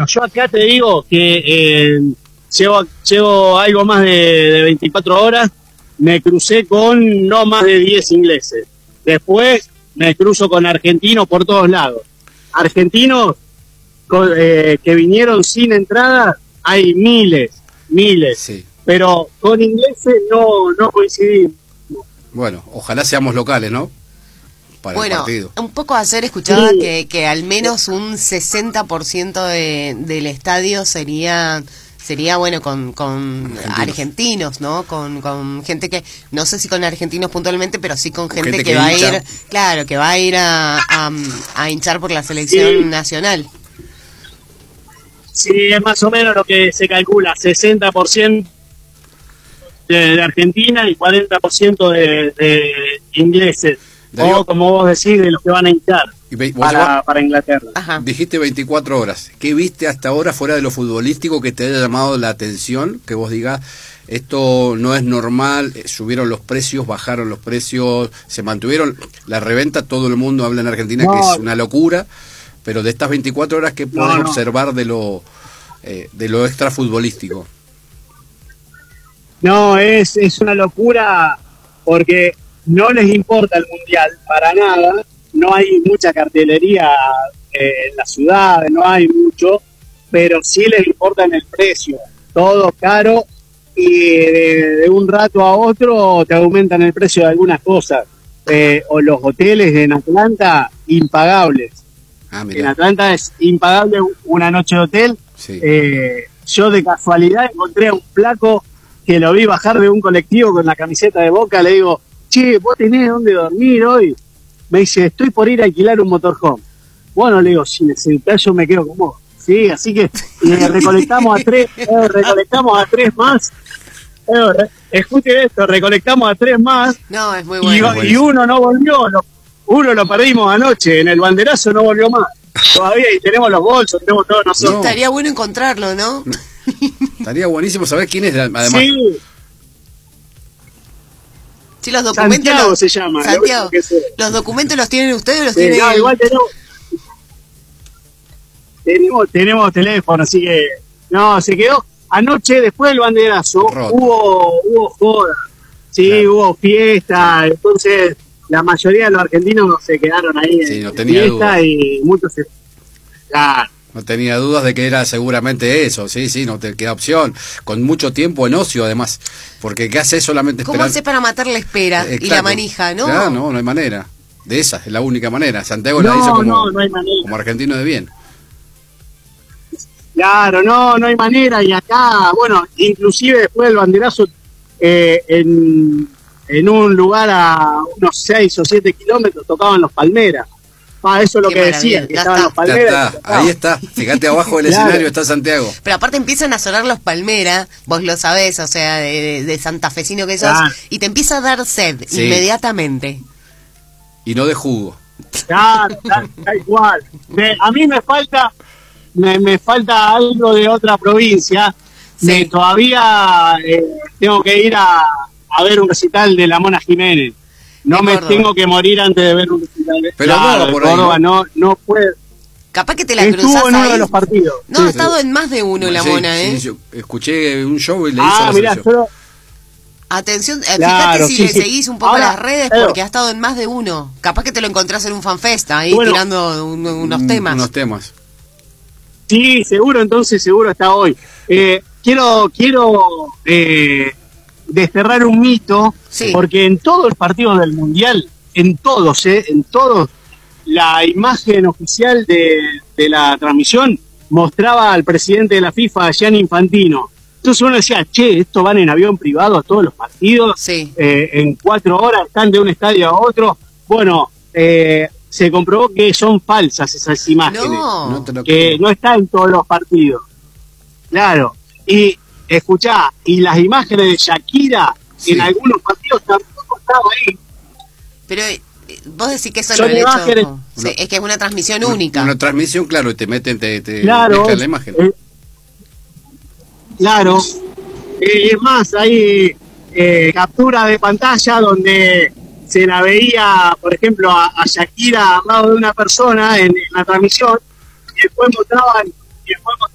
yo acá te digo que llevo algo más de 24 horas, me crucé con no más de 10 ingleses. Después me cruzo con argentinos por todos lados. Argentinos que vinieron sin entrada, hay miles, Sí. pero con ingleses no coincidimos. Bueno, ojalá seamos locales, ¿no? Para el partido. Un poco ayer escuchaba Sí. que al menos un 60% del estadio sería bueno con argentinos, ¿no? Con gente que, no sé si con argentinos puntualmente, pero sí con gente que va hincha. a ir, claro, que va a ir a hinchar por la selección nacional. Sí, es más o menos lo que se calcula, 60% de Argentina y 40% de ingleses. Darío, O como vos decís, de los que van a hinchar para Inglaterra. Ajá. Dijiste 24 horas. ¿Qué viste hasta ahora fuera de lo futbolístico que te haya llamado la atención? Que vos digas, esto no es normal, subieron los precios, bajaron los precios, se mantuvieron. La reventa, todo el mundo habla en Argentina que es una locura, pero de estas 24 horas, ¿qué pueden observar de lo extra futbolístico? No, es una locura porque no les importa el Mundial para nada, no hay mucha cartelería en la ciudad, no hay mucho, pero sí les importa en el precio, todo caro y de un rato a otro te aumentan el precio de algunas cosas, o los hoteles en Atlanta, impagables. En Atlanta es impagable una noche de hotel. Sí. Yo de casualidad encontré a un flaco que lo vi bajar de un colectivo con la camiseta de Boca, le digo, che, ¿vos tenés dónde dormir hoy? Me dice, estoy por ir a alquilar un motorhome. Bueno, le digo, si necesitas yo me quedo con vos. Sí, así que recolectamos a tres más. Escuchen esto, recolectamos a 3 más. No, es muy bueno. Y uno no volvió, uno lo perdimos anoche, en el banderazo no volvió más. Todavía y tenemos los bolsos, tenemos todo nosotros. No. Estaría bueno encontrarlo, ¿no? Estaría buenísimo saber quién es, además. Sí. Sí, los documentos. Santiago se llama. Santiago. ¿Los documentos los tienen ustedes o los tienen? No, igual tenemos teléfono, así que. No, se quedó. Anoche, después del banderazo, hubo joda. Sí, claro. Hubo fiesta. Entonces, la mayoría de los argentinos se quedaron ahí no en tenía fiesta duda. Y muchos se. Claro. No tenía dudas de que era seguramente eso, sí, no te queda opción. Con mucho tiempo en ocio, además. Porque ¿qué haces solamente esperar? ¿Cómo haces para matar la espera y la manija, no? Claro, no hay manera. De esa, es la única manera. Santiago la hizo no hay manera. Como argentino de bien. Claro, no hay manera. Y acá, bueno, inclusive después del banderazo, en un lugar a unos 6 o 7 kilómetros tocaban los Palmeras. Eso es lo que decía, que estaban los Palmeras. Ahí está, fíjate abajo del escenario está Santiago. Pero aparte empiezan a sonar los Palmeras, vos lo sabés, o sea, de santafesino que sos, y te empieza a dar sed inmediatamente. Y no de jugo. Claro, da igual. A mí me falta algo de otra provincia. Sí. Todavía tengo que ir a ver un recital de la Mona Jiménez. No me tengo que morir antes de ver un recital. Pero claro, por Córdoba ahí, no puede. Capaz que te la Estuvo cruzás en uno ahí. de los partidos. No, ha estado en más de uno la Mona, Sí, yo escuché un show y le hizo la mirá, selección. Atención, Claro, fíjate si sí, le sí. seguís un poco Ahora, las redes, porque ha estado en más de uno. Capaz que te lo encontrás en un fanfest ahí tirando unos temas. Unos temas. Sí, seguro está hoy. Quiero desterrar un mito, porque en todos los partidos del Mundial, en todos, la imagen oficial de la transmisión mostraba al presidente de la FIFA, Gianni Infantino. Entonces uno decía, che, estos van en avión privado a todos los partidos, en 4 horas están de un estadio a otro. Bueno, se comprobó que son falsas esas imágenes, que no está en todos los partidos. Claro, y escuchá, y las imágenes de Shakira en algunos partidos tampoco estaban ahí. Pero vos decís que eso lo han hecho. Es que es una transmisión única. Una transmisión, claro, y te meten, claro, mezclan la imagen. Claro, es más, hay captura de pantalla donde se la veía, por ejemplo, a Shakira al lado de una persona en la transmisión, y después mostraban